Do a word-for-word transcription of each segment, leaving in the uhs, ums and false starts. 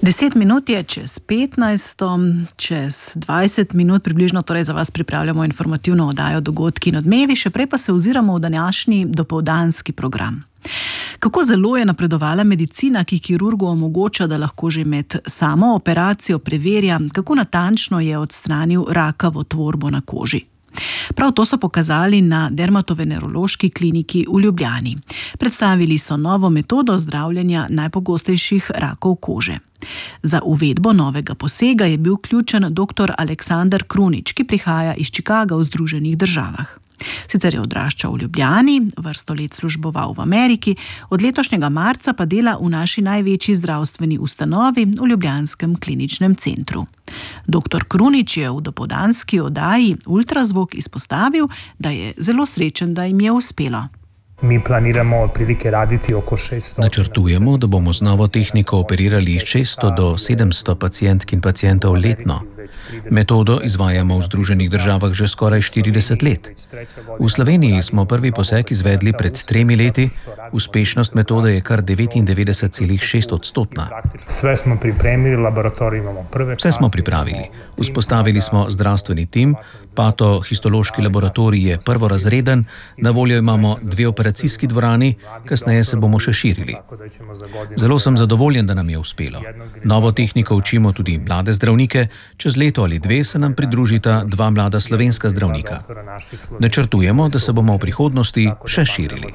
Deset minut je čez petnajsto, čez dvajset minut približno torej za vas pripravljamo informativno oddajo Dogodki in odmevi, še prej pa se oziramo v današnji dopoldanski program. Kako zelo je napredovala medicina, ki kirurgu omogoča, da lahko že med samo operacijo preverja, kako natančno je odstranil rakavo tvorbo na koži. Prav to so pokazali na Dermatovenerološki kliniki v Ljubljani. Predstavili so novo metodo zdravljenja najpogostejših rakov kože. Za uvedbo novega posega je bil ključen doktor Aleksander Krunič, ki prihaja iz Chicaga v Združenih državah. Sicer je odraščal v Ljubljani, vrsto let služboval v Ameriki, od letošnjega marca pa dela v naši največji zdravstveni ustanovi v ljubljanskem kliničnem centru. Doktor Krunič je v dopoldanski oddaji Ultrazvok izpostavil, da je zelo srečen, da jim je uspelo. Mi planiramo otprilike raditi oko šeststo. Načrtujemo, da bomo z novo tehniko operirali šeststo do sedemsto pacientk in pacientov letno. Metodo izvajamo v Združenih državah že skoraj štirideset let. V Sloveniji smo prvi poseg izvedli pred tremi leti, uspešnost metode je kar devetindevetdeset celih šest odstotna. Vse smo pripremili, laboratorij imamo prve. Vse smo pripravili. Vzpostavili smo zdravstveni tim, patohistološki laboratorij je prvorazreden, na voljo imamo dve operacijski dvorani, kasneje se bomo še širili. Zelo sem zadovoljen, da nam je uspelo. Novo tehniko učimo tudi mlade zdravnike, čez leto ali dve se nam pridružita dva mlada slovenska zdravnika. Načrtujemo, da se bomo v prihodnosti še širili.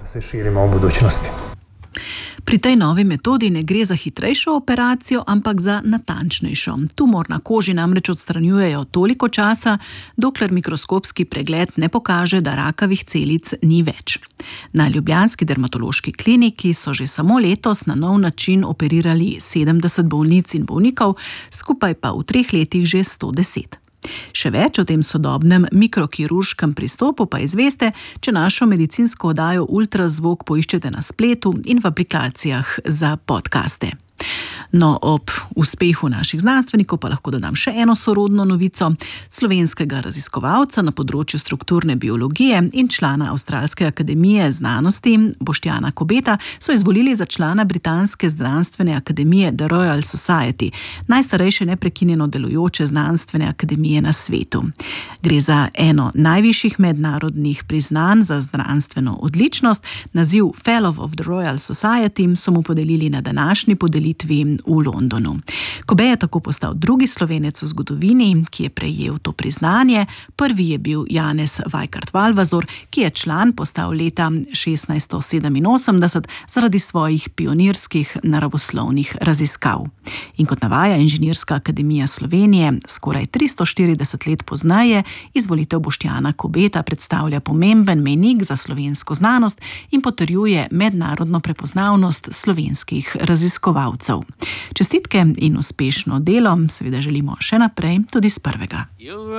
Pri tej novi metodi ne gre za hitrejšo operacijo, ampak za natančnejšo. Tumor na koži namreč odstranjujejo toliko časa, dokler mikroskopski pregled ne pokaže, da rakavih celic ni več. Na ljubljanski dermatološki kliniki so že samo letos na nov način operirali sedemdeset bolnic in bolnikov, skupaj pa v treh letih že sto deset. Še več o tem sodobnem mikrokirurškem pristopu pa izveste, če našo medicinsko oddajo Ultrazvok poiščete na spletu in v aplikacijah za podcaste. No, ob uspehu naših znanstvenikov pa lahko dodam še eno sorodno novico. Slovenskega raziskovalca na področju strukturne biologije in člana Avstralske akademije znanosti Boštjana Kobeta so izvolili za člana Britanske znanstvene akademije The Royal Society, najstarejše neprekinjeno delujoče znanstvene akademije na svetu. Gre za eno najvišjih mednarodnih priznanj za znanstveno odličnost. Naziv Fellow of the Royal Society so mu podelili na današnji podelitvi v Londonu. Kobe je tako postal drugi Slovenec v zgodovini, ki je prejel to priznanje. Prvi je bil Janez Vajkard-Valvazor, ki je član postal leta šestnajststo sedeminosemdeset zaradi svojih pionirskih naravoslovnih raziskav. In kot navaja Inženirska akademija Slovenije, skoraj tristo štirideset let pozneje izvolitev Boštjana Kobeta predstavlja pomemben mejnik za slovensko znanost in potrjuje mednarodno prepoznavnost slovenskih raziskovalcev. Čestitke in uspešno delo seveda želimo še naprej tudi s prvega.